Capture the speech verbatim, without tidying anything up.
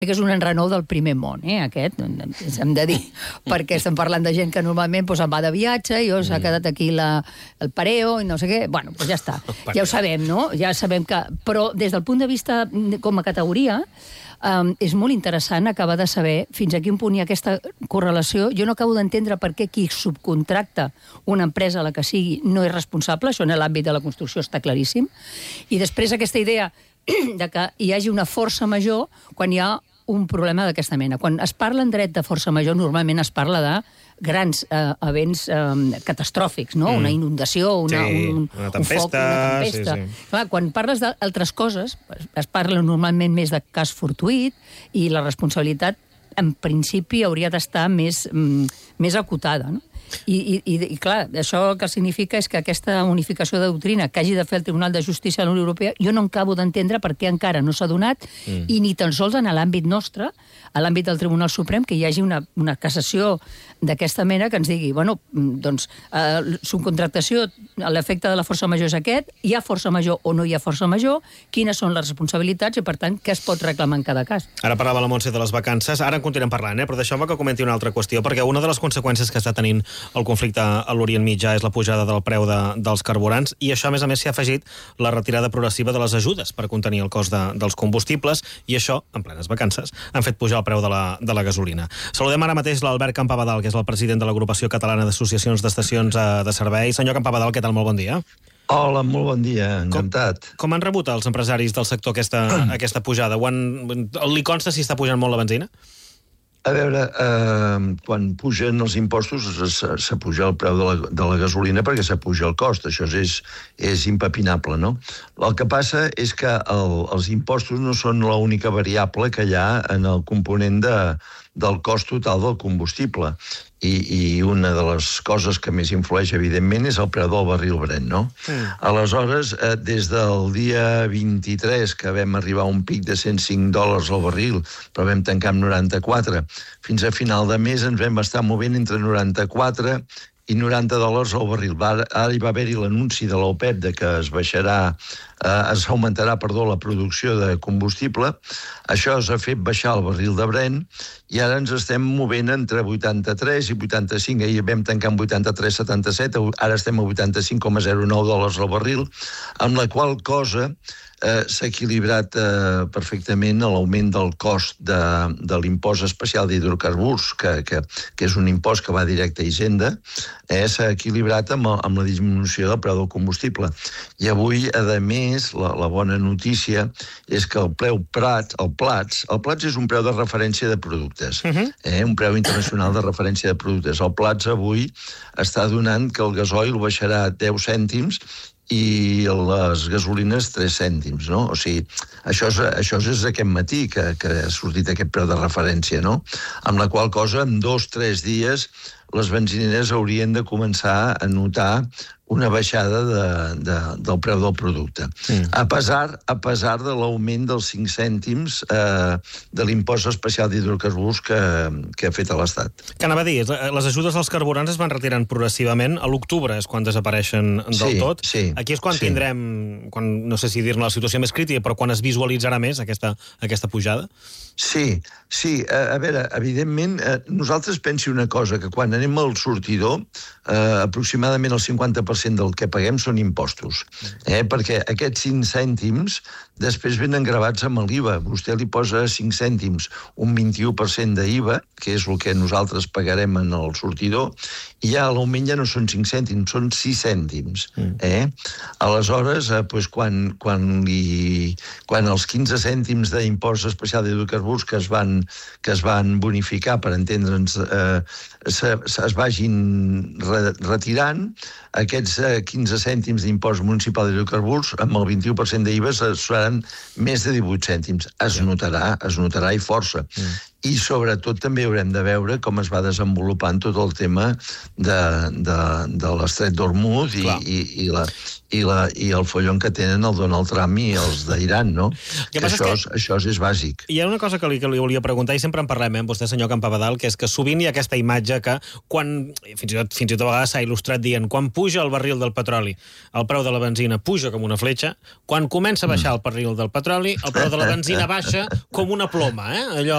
que és un enrenou del primer món, eh, aquest, hem de dir, perquè estem parlant de gent que normalment pues, se'n va de viatge i oh, s'ha mm. quedat aquí la, el pareo i no sé què, bueno, doncs pues ja està, ja ho sabem, no? Ja sabem que... Però des del punt de vista com a categoria, um, és molt interessant acabar de saber fins a quin punt hi ha aquesta correlació. Jo no acabo d'entendre per què qui subcontracta una empresa, la que sigui, no és responsable, això en l'àmbit de la construcció està claríssim, i després aquesta idea de que hi hagi una força major quan hi ha un problema d'aquesta mena. Quan es parla en dret de força major, normalment es parla de grans eh, events eh, catastròfics, no? Mm. Una inundació, una, sí, un, una tempesta. un foc, una tempesta. Sí, sí. Clar, quan parles d'altres coses, es parla normalment més de cas fortuït i la responsabilitat, en principi, hauria d'estar més, mm, més acotada, no? I, i, i clar, això el que significa és que aquesta unificació de doctrina que hagi de fer el Tribunal de Justícia de la Unió Europea, jo no acabo d'entendre per què encara no s'ha donat, mm. i ni tan sols en l'àmbit nostre, a l'àmbit del Tribunal Suprem, que hi hagi una, una cassació d'aquesta mena que ens digui, bueno, doncs, eh, subcontractació, l'efecte de la força major és aquest, hi ha força major o no hi ha força major, quines són les responsabilitats i, per tant, què es pot reclamar en cada cas. Ara parlava la Montse de les vacances, ara en continuem parlant, eh? Però deixeu-me que comenti una altra qüestió, perquè una de les conseqüències que està tenint el conflicte a l'Orient Mitjà és la pujada del preu de, dels carburants, i això, a més a més, s'hi ha afegit la retirada progressiva de les ajudes per contenir el cost de, dels combustibles, i això, en plenes vacances, han fet pujar el preu de la, de la gasolina. Saludem ara mateix l'Albert Campabadal, que és el president de l'Agrupació Catalana d'Associacions d'Estacions de Servei. Senyor Campabadal, què tal? Molt bon dia. Hola, molt bon dia, encantat. Com, com han rebut els empresaris del sector aquesta, aquesta pujada? Ho han, li consta si està pujant molt la benzina? A veure, eh, quan pugen els impostos s'apuja el preu de la, de la gasolina perquè s'apuja el cost, això és, és impepinable, no? El que passa és que el, els impostos no són l'única variable que hi ha en el component de, del cost total del combustible. I, i una de les coses que més influeix, evidentment, és el preu del barril Brent, no? Mm. Aleshores, eh, des del dia vint-i-tres, que vam arribar a un pic de cent cinc dòlars al barril, però vam tancar amb noranta-quatre, fins a final de mes ens vam estar movent entre noranta-quatre i noranta dòlars al barril. Ara, ara hi va haver-hi l'anunci de l'OPEP de que es baixarà, eh, es augmentarà, perdó, la producció de combustible. Això es ha fet baixar el barril de Brent i ara ens estem movent entre vuitanta-tres i vuitanta-cinc. Ahir vam tancar amb vuitanta-tres coma setanta-set, ara estem a vuitanta-cinc coma zero nou dòlars al barril, amb la qual cosa eh, s'ha equilibrat eh, perfectament l'augment del cost de, de l'impost especial d'hidrocarburs, que, que, que és un impost que va directe a Hisenda, eh, s'ha equilibrat amb, amb la disminució del preu del combustible. I avui, a més, la, la bona notícia és que el preu Prat, el Plats, el Plats és un preu de referència de productes, uh-huh. eh, un preu internacional de referència de productes. El Plats avui està donant que el gasoil baixarà deu cèntims i les gasolines tres cèntims, no? O sigui, això és, això és aquest matí que, que ha sortit aquest preu de referència, no? Amb la qual cosa, en dos o tres dies, les benzineres haurien de començar a notar una baixada de, de, del preu del producte. Mm. A pesar, a pesar de l'augment dels cinc cèntims eh, de l'impost especial d'hidrocarburs que, que ha fet a l'Estat. Que anava a dir, les ajudes als carburants es van retirant progressivament. A l'octubre és quan desapareixen del sí, tot. Sí, Aquí és quan sí. tindrem, quan, no sé si dir-ne la situació més crítica, però quan es visualitzarà més aquesta, aquesta pujada? Sí, sí. A, a veure, evidentment, eh, nosaltres pensi una cosa, que quan anem al sortidor, eh, aproximadament el cinquanta per cent del que paguem són impostos. Eh? Perquè aquests cinc cèntims després venen gravats amb l'I V A. Vostè li posa cinc cèntims, un vint-i-u per cent d'I V A, que és el que nosaltres pagarem en el sortidor, i ja l'augment ja no són cinc cèntims, són sis cèntims. Eh? Aleshores, eh, doncs quan, quan, li, quan els quinze cèntims d'impost especial d'hidrocarburs que es van, que es van bonificar, per entendre'ns, eh, se, se, es vagin re, retirant, aquests eh, quinze cèntims d'impost municipal d'hidrocarburs, amb el vint-i-u per cent d'I V A, seran més de divuit cèntims. Es notarà, es notarà i força. Mm. i sobretot també haurem de veure com es va desenvolupant tot el tema de, de, de l'estret d'Hormuz i, i, i, la, i, la, i el follon que tenen el Donald Trump i els d'Iran, no? Que que això, és, que... això és bàsic. Hi ha una cosa que li, que li volia preguntar, i sempre en parlem, eh, vostè, senyor Campabadal, que és que sovint hi ha aquesta imatge que quan, fins i tot, fins i tot a vegades s'ha il·lustrat dient, quan puja el barril del petroli, el preu de la benzina puja com una fletxa, quan comença a baixar el barril del petroli, el preu de la benzina baixa com una ploma, eh? Allò